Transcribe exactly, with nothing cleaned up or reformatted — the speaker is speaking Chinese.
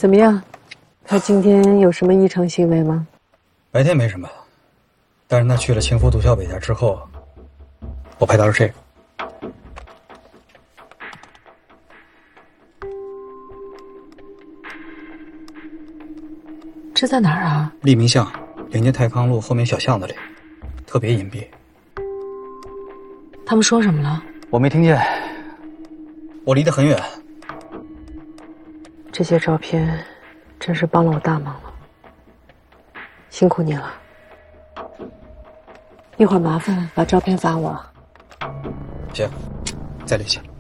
怎么样？他今天有什么异常行为吗？ 白天没什么，但是他去了情夫杜小北家之后，我拍到是这个。 这在哪儿啊？ 利民巷，临街泰康路后面小巷子里，特别隐蔽。 他们说什么了？ 我没听见，我离得很远。 这些照片真是帮了我大忙了，辛苦你了。一会儿麻烦把照片发我。 行，再联系。